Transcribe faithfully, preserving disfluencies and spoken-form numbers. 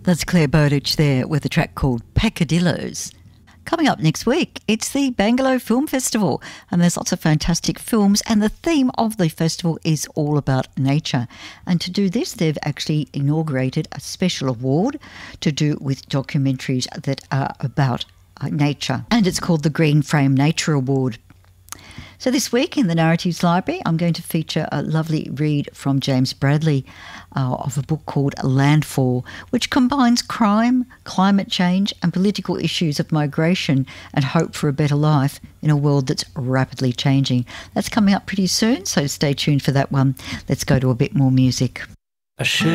That's Claire Bowditch there with a track called Peccadillos. Coming up next week, it's the Bangalore Film Festival, and there's lots of fantastic films, and the theme of the festival is all about nature. And to do this, they've actually inaugurated a special award to do with documentaries that are about uh, nature, and it's called the Green Frame Nature Award. So this week in the Narratives Library, I'm going to feature a lovely read from James Bradley uh, of a book called Landfall, which combines crime, climate change and political issues of migration and hope for a better life in a world that's rapidly changing. That's coming up pretty soon, so stay tuned for that one. Let's go to a bit more music. A